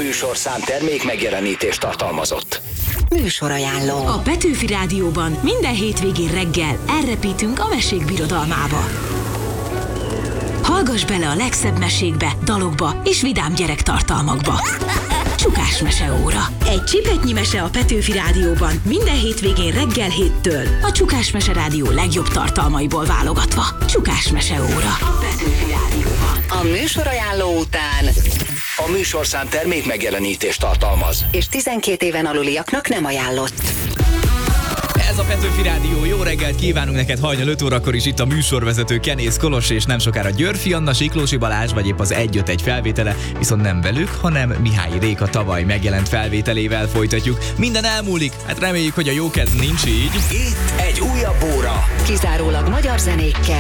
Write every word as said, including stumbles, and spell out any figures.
műsorszám termék megjelenítést tartalmazott. Műsorajánló. A Petőfi Rádióban minden hétvégén reggel elrepítünk a mesék birodalmába. Hallgass bele a legszebb mesékbe, dalokba és vidám gyerektartalmakba. Csukás meseóra. Egy csipetnyi mese a Petőfi Rádióban minden hétvégén reggel héttől. A Csukás Mese Rádió legjobb tartalmaiból válogatva. Csukás meseóra. A Petőfi Rádióban. A műsorajánló után A műsorszám termék megjelenítést tartalmaz. és tizenkét éven aluliaknak nem ajánlott. Ez a Petőfi Rádió, jó reggelt kívánunk neked hajnal öt órakor is itt a műsorvezető Kenész Kolos, és nem sokára Györfi Anna, Siklósi Balázs, vagy épp az egy öt egy felvétele, viszont nem velük, hanem Mihály Réka tavaly megjelent felvételével folytatjuk. Minden elmúlik, hát reméljük, hogy a jó kedv nincs így. Itt egy újabb óra. Kizárólag magyar zenékkel,